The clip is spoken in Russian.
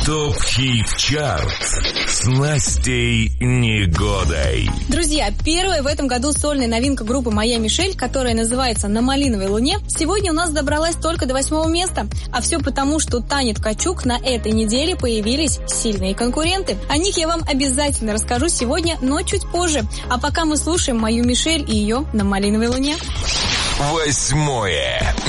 ТОП-хит-чарт с Настей Негодой. Друзья, первая в этом году сольная новинка группы «Моя Мишель», которая называется «На малиновой луне», сегодня у нас добралась только до 8-го места. А все потому, что Тане Ткачук на этой неделе появились сильные конкуренты. О них я вам обязательно расскажу сегодня, но чуть позже. А пока мы слушаем «Мою Мишель» и ее «На малиновой луне». 8-е